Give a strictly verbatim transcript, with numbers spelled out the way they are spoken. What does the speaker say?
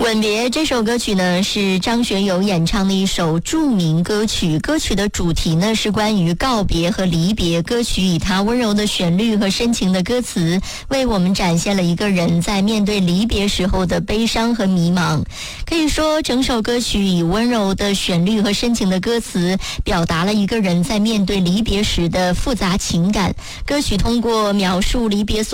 吻别这首歌曲呢，是张学友演唱的一首著名歌曲。歌曲的主题呢是关于告别和离别。歌曲以它温柔的旋律和深情的歌词，为我们展现了一个人在面对离别时候的悲伤和迷茫。可以说，整首歌曲以温柔的旋律和深情的歌词，表达了一个人在面对离别时的复杂情感。歌曲通过描述离别